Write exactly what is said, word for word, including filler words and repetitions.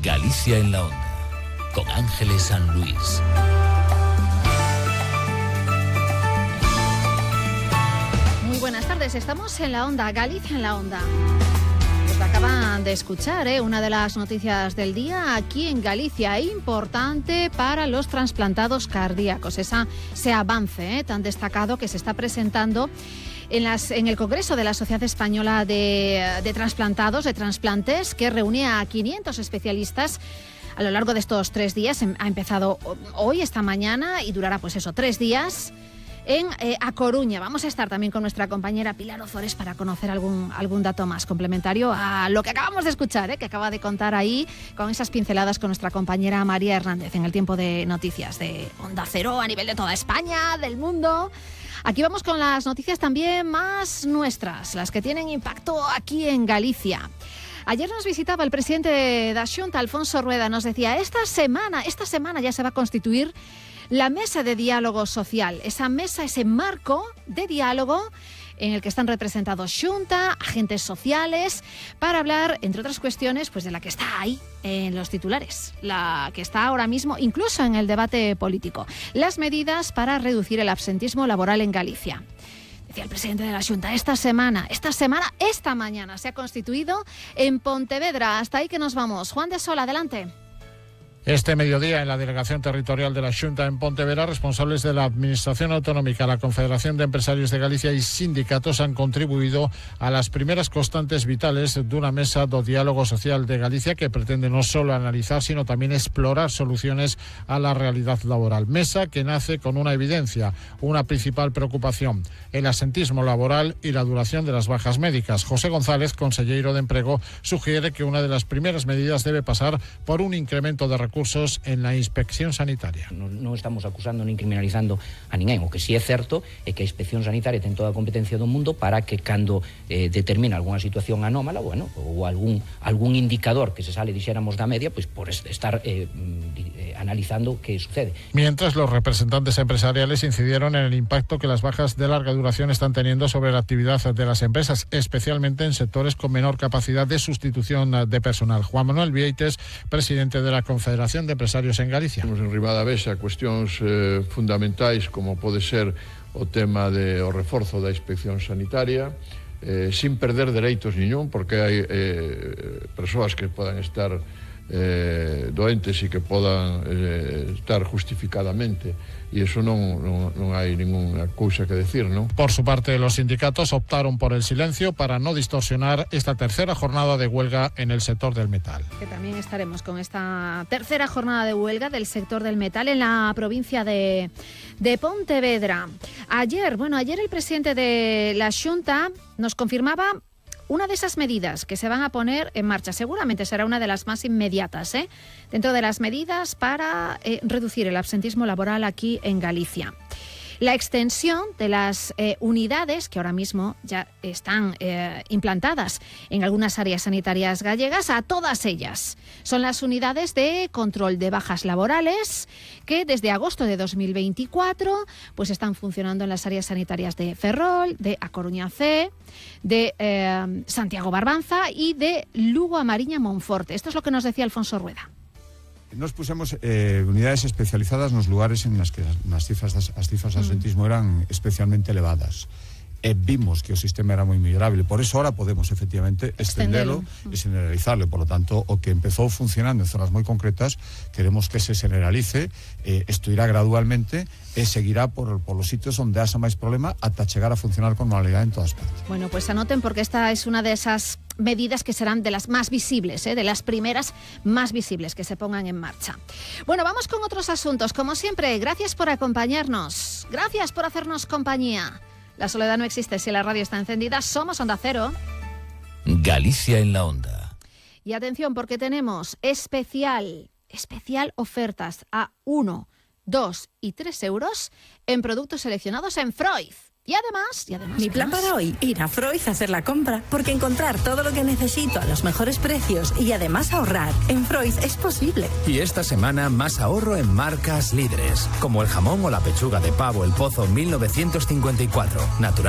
Galicia en la Onda, con Ángeles San Luis. Muy buenas tardes, estamos en la Onda, Galicia en la Onda. Pues acaban de escuchar, ¿eh? Una de las noticias del día aquí en Galicia, importante para los trasplantados cardíacos, esa, ese avance ¿eh? tan destacado que se está presentando en, las, en el Congreso de la Sociedad Española de, de Trasplantados, de Transplantes, que reunía a quinientos especialistas a lo largo de estos tres días. Ha empezado hoy, esta mañana, y durará pues eso, tres días. En eh, A Coruña. Vamos a estar también con nuestra compañera Pilar Ozores para conocer algún, algún dato más complementario a lo que acabamos de escuchar, ¿eh? que acaba de contar ahí con esas pinceladas con nuestra compañera María Hernández en el tiempo de noticias de Onda Cero a nivel de toda España, del mundo. Aquí vamos con las noticias también más nuestras, las que tienen impacto aquí en Galicia. Ayer nos visitaba el presidente de la Xunta, Alfonso Rueda, nos decía, esta semana, esta semana ya se va a constituir la mesa de diálogo social, esa mesa, ese marco de diálogo en el que están representados Xunta, agentes sociales, para hablar, entre otras cuestiones, pues de la que está ahí en los titulares, la que está ahora mismo incluso en el debate político, las medidas para reducir el absentismo laboral en Galicia. Decía el presidente de la Xunta, esta semana, esta semana, esta mañana se ha constituido en Pontevedra. Hasta ahí que nos vamos. Juan de Sol, adelante. Este mediodía, en la Delegación Territorial de la Xunta en Pontevedra, responsables de la Administración Autonómica, la Confederación de Empresarios de Galicia y sindicatos han contribuido a las primeras constantes vitales de una mesa do diálogo social de Galicia que pretende no solo analizar, sino también explorar soluciones a la realidad laboral. Mesa que nace con una evidencia, una principal preocupación, el asentismo laboral y la duración de las bajas médicas. José González, consellero de Emprego, sugiere que una de las primeras medidas debe pasar por un incremento de recursos en la inspección sanitaria. Non, non estamos acusando nin criminalizando a ninguén. O que si sí é certo é que a inspección sanitaria ten toda a competencia do mundo para que cando eh, determina algunha situación anómala, bueno, ou algún algún indicador que se sale, dixéramos, da media, pues por estar eh, eh, analizando que sucede. Mientras, los representantes empresariales incidieron en el impacto que las bajas de larga duración están teniendo sobre la actividad de las empresas, especialmente en sectores con menor capacidad de sustitución de personal. Juan Manuel Vieites, presidente de la Confederación de Empresarios en Galicia. Temos en riba da mesa cuestións eh, fundamentais como pode ser o tema de o reforzo da inspección sanitaria, eh, sin perder dereitos niñón, porque hai eh, persoas que podan estar eh, doentes e que podan eh, estar justificadamente, e iso non, non, non hai ninguna cousa que decir, non? Por su parte, los sindicatos optaron por el silencio para no distorsionar esta tercera jornada de huelga en el sector del metal. Que también estaremos con esta tercera jornada de huelga del sector del metal en la provincia de, de Pontevedra. Ayer, bueno, ayer el presidente de la Xunta nos confirmaba una de esas medidas que se van a poner en marcha. Seguramente será una de las más inmediatas, ¿eh? dentro de las medidas para eh, reducir el absentismo laboral aquí en Galicia. La extensión de las eh, unidades que ahora mismo ya están eh, implantadas en algunas áreas sanitarias gallegas a todas ellas. Son las unidades de control de bajas laborales que desde agosto de dos mil veinticuatro pues están funcionando en las áreas sanitarias de Ferrol, de A Coruña C, de eh, Santiago Barbanza y de Lugo a Mariña Monforte. Esto es lo que nos decía Alfonso Rueda. Nos pusemos eh, unidades especializadas nos lugares en las que as cifras, as cifras de absentismo eran especialmente elevadas. E vimos que o sistema era moi millorable, por eso ahora podemos efectivamente extendelo e generalizarlo. Por lo tanto, o que empezou funcionando en zonas moi concretas, queremos que se generalice, eh, isto irá gradualmente e seguirá por, por los sitios onde haxa máis problema ata chegar a funcionar con normalidade en todas partes. Bueno, pues anoten porque esta es una de esas medidas que serán de las más visibles, ¿eh? de las primeras más visibles que se pongan en marcha. Bueno, vamos con otros asuntos. Como siempre, gracias por acompañarnos, gracias por hacernos compañía. La soledad no existe si la radio está encendida. Somos Onda Cero. Galicia en la Onda. Y atención, porque tenemos especial, especial ofertas a uno, dos y tres euros en productos seleccionados en Freud. Y además, y además... Mi plan para hoy, ir a Freud a hacer la compra, porque encontrar todo lo que necesito a los mejores precios y además ahorrar en Freud es posible. Y esta semana más ahorro en marcas líderes, como el jamón o la pechuga de pavo El Pozo mil novecientos cincuenta y cuatro, natural.